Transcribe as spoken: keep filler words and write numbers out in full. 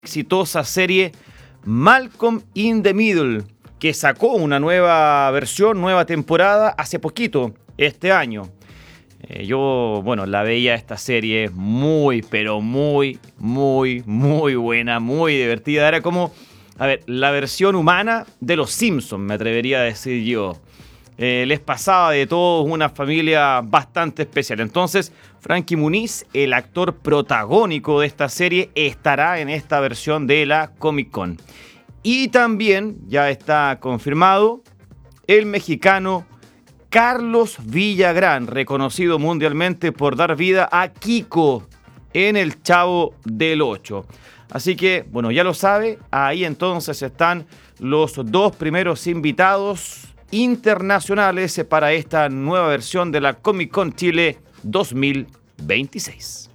exitosa serie Malcolm in the Middle, que sacó una nueva versión, nueva temporada hace poquito, este año. Eh, yo, bueno, la veía esta serie muy, pero muy, muy, muy buena, muy divertida. Era como, a ver, la versión humana de los Simpsons, me atrevería a decir yo. Eh, les pasaba de todo, una familia bastante especial. Entonces, Frankie Muniz, el actor protagónico de esta serie, estará en esta versión de la Comic Con. Y también ya está confirmado el mexicano Carlos Villagrán, reconocido mundialmente por dar vida a Kiko en El Chavo del Ocho. Así que, bueno, ya lo sabe, ahí entonces están los dos primeros invitados internacionales para esta nueva versión de la Comic Con Chile dos mil veintiséis.